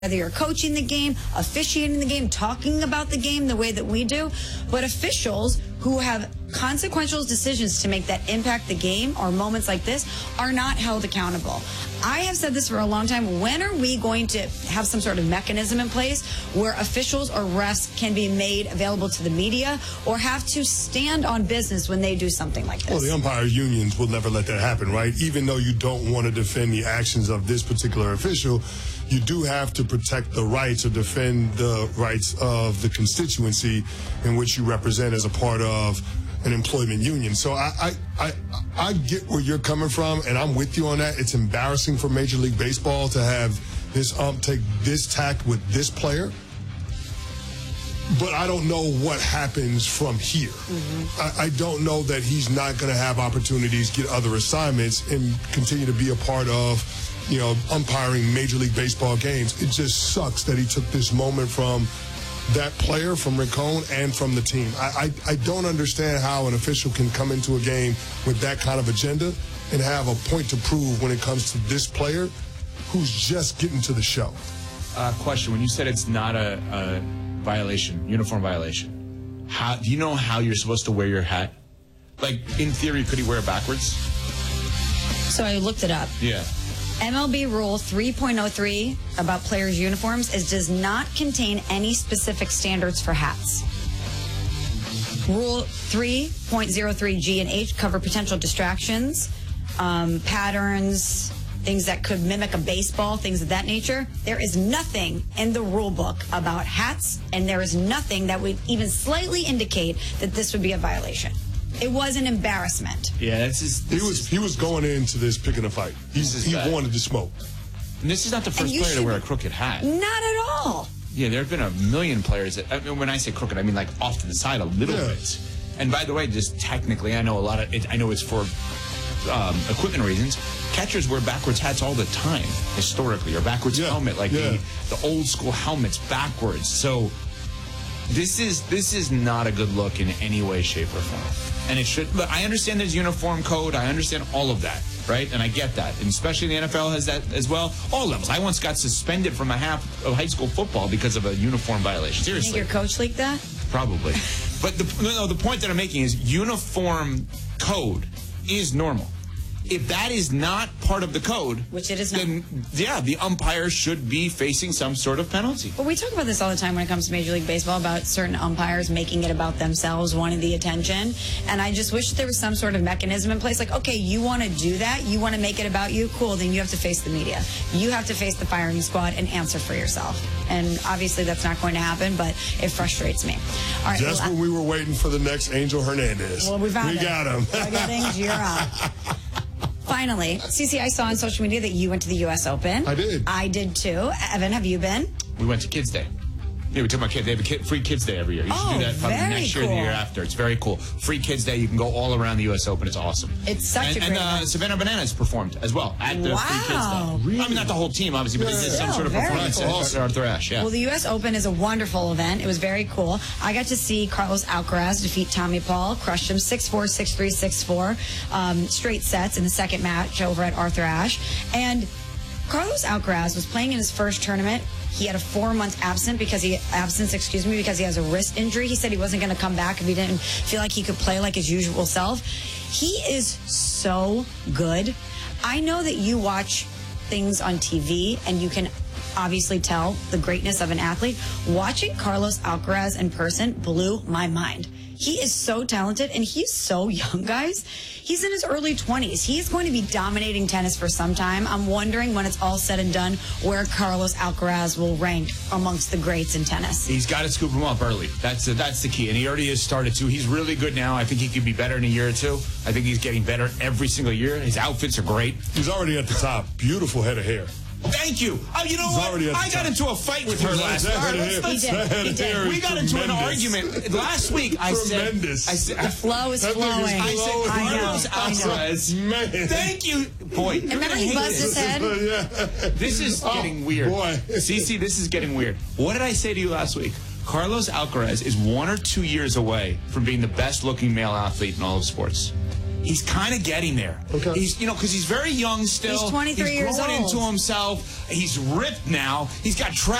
whether you're coaching the game, officiating the game, talking about the game the way that we do. But officials who have consequential decisions to make that impact the game or moments like this are not held accountable. I have said this for a long time. When are we going to have some sort of mechanism in place where officials or refs can be made available to the media or have to stand on business when they do something like this? Well, the umpire unions will never let that happen, right? Even though you don't want to defend the actions of this particular official, you do have to protect the rights or defend the rights of the constituency in which you represent as a part of an employment union. So I get where you're coming from, and I'm with you on that. It's embarrassing for Major League Baseball to have this take this tact with this player. But I don't know what happens from here. I don't know that he's not going to have opportunities, get other assignments, and continue to be a part of, you know, umpiring Major League Baseball games. It just sucks that he took this moment from that player, from Rincon, and from the team. I don't understand how an official can come into a game with that kind of agenda and have a point to prove when it comes to this player who's just getting to the show. Question, when you said it's not a violation, uniform violation, how do you know how you're supposed to wear your hat? Like, in theory, could he wear it backwards? So I looked it up. Yeah. MLB Rule 3.03 about players' uniforms does not contain any specific standards for hats. Rule 3.03 G and H cover potential distractions, patterns, things that could mimic a baseball, things of that nature. There is nothing in the rule book about hats, and there is nothing that would even slightly indicate that this would be a violation. It was an embarrassment. Yeah, He was going into this picking a fight. He wanted to smoke. And this is not the first player to wear a crooked hat. Not at all. Yeah, there have been a million players that, I mean, when I say crooked, I mean like off to the side a little bit. And by the way, just technically, I know a lot of it. I know it's for equipment reasons. Catchers wear backwards hats all the time, historically, or backwards helmet, like the old school helmets backwards. So this is not a good look in any way, shape, or form. And it should. But I understand there's uniform code. I understand all of that, right? And I get that. And especially the NFL has that as well. All levels. I once got suspended from a half of high school football because of a uniform violation. Seriously. You think your coach leaked that? Probably. But the point that I'm making is uniform code is normal. If that is not part of the code, which it is not, then yeah, the umpire should be facing some sort of penalty. But we talk about this all the time when it comes to Major League Baseball, about certain umpires making it about themselves, wanting the attention. And I just wish there was some sort of mechanism in place. Like, okay, you want to do that? You want to make it about you? Cool, then you have to face the media. You have to face the firing squad and answer for yourself. And obviously that's not going to happen, but it frustrates me. All right, just when we were waiting for the next Angel Hernandez. Well, we got him. Things, you're up. Finally, CC, I saw on social media that you went to the U.S. Open. I did. I did too. Evan, have you been? We went to Kids Day. Yeah, we took my kids. They have a free Kids Day every year. You should do that probably next year or the year after. It's very cool. Free Kids Day. You can go all around the U.S. Open. It's awesome. It's such a great event. And Savannah Bananas performed as well at the Free Kids Day. Really? I mean, not the whole team, obviously, but they did some sort of performance at Arthur Ashe. Yeah. Well, the U.S. Open is a wonderful event. It was very cool. I got to see Carlos Alcaraz defeat Tommy Paul, crushed him 6-4, 6-3, 6-4, straight sets in the second match over at Arthur Ashe. And Carlos Alcaraz was playing in his first tournament. He had a 4-month absence because he has a wrist injury. He said he wasn't going to come back if he didn't feel like he could play like his usual self. He is so good. I know that you watch things on TV and you can obviously tell the greatness of an athlete. Watching Carlos Alcaraz in person blew my mind. He is so talented, and he's so young, guys. He's in his early 20s. He's going to be dominating tennis for some time. I'm wondering when it's all said and done where Carlos Alcaraz will rank amongst the greats in tennis. He's got to scoop him up early. That's the key, and he already has started to. He's really good now. I think he could be better in a year or two. I think he's getting better every single year. His outfits are great. He's already at the top. Beautiful head of hair. Thank you. You know what? I got into a fight with her last week. We got into an argument last week. I said, the flow is flowing. I said, Carlos Alcaraz. Thank you. Boy, remember he buzzed his head? This is getting weird. Boy. Cece, this is getting weird. What did I say to you last week? Carlos Alcaraz is 1 or 2 years away from being the best looking male athlete in all of sports. He's kind of getting there. Okay. He's, because he's very young still. He's 23 years growing old. into himself. He's ripped now. He's got